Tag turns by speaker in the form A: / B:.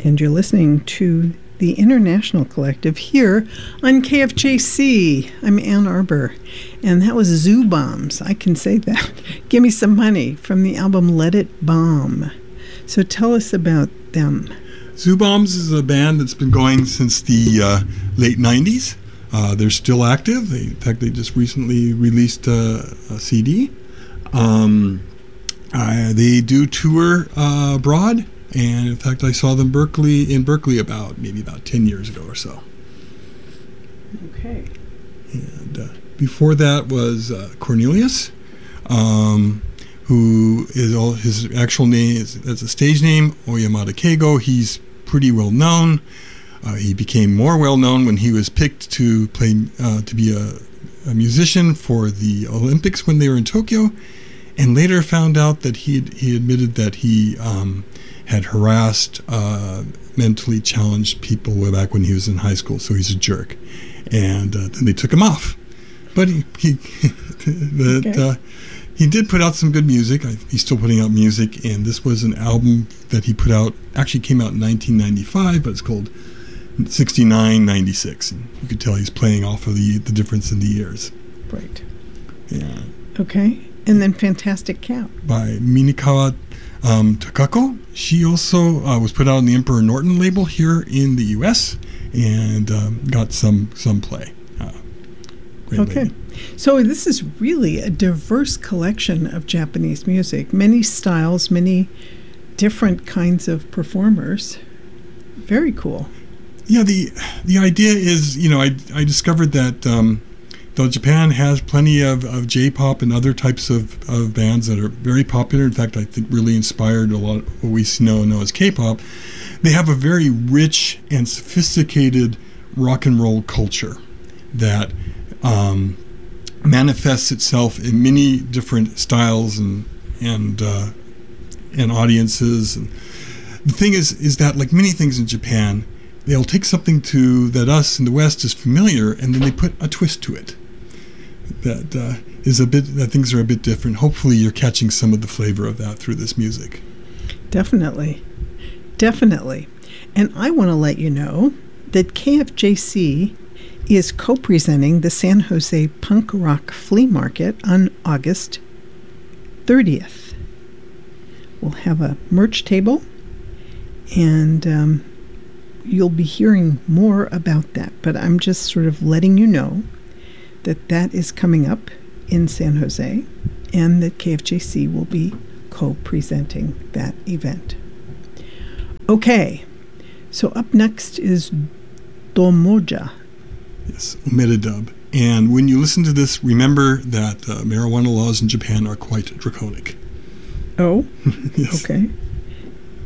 A: and you're listening to the International Collective here on KFJC. I'm Ann Arbor, and that was Zoo Bombs. I can say that. Give Me Some Money from the album Let It Bomb. So tell us about them.
B: Zoo Bombs is a band that's been going since the late 90s. They're still active. In fact, they just recently released a CD. They do tour abroad. And in fact, I saw them in Berkeley about 10 years ago or so.
A: Okay.
B: And before that was Cornelius, who is his actual name as a stage name, Oyamada Keigo. He's pretty well known. He became more well known when he was picked to play to be a musician for the Olympics when they were in Tokyo, and later found out that he admitted that he had harassed mentally challenged people way back when he was in high school, so he's a jerk. And then they took him off. But he did put out some good music. He's still putting out music, and this was an album that he put out, actually came out in 1995, but it's called 69-96. And you could tell he's playing off of the difference in the years.
A: Right.
B: Yeah.
A: Okay. And then Fantastic Cat.
B: By Minakawa Takako. She also was put out on the Emperor Norton label here in the U.S. and got some play. Great
A: okay.
B: lady.
A: So this is really a diverse collection of Japanese music. Many styles, many different kinds of performers. Very cool.
B: Yeah, the idea is, I discovered that though Japan has plenty of J-pop and other types of bands that are very popular, in fact, I think really inspired a lot of what we know as K-pop, they have a very rich and sophisticated rock and roll culture that manifests itself in many different styles and audiences. And the thing is that, like many things in Japan, they'll take something that us in the West is familiar, and then they put a twist to it. That things are a bit different. Hopefully you're catching some of the flavor of that through this music.
A: Definitely. And I want to let you know that KFJC is co-presenting the San Jose Punk Rock Flea Market on August 30th. We'll have a merch table, and you'll be hearing more about that, but I'm just sort of letting you know that is coming up in San Jose, and that KFJC will be co-presenting that event. Okay, so up next is Domoja.
B: Yes, Omedadub. And when you listen to this, remember that marijuana laws in Japan are quite draconic.
A: Oh,
B: yes.
A: Okay.